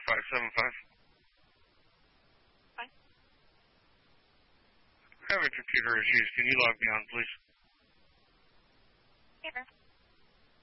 575. Fine. Having computer issues. Can you log me on, please? Here.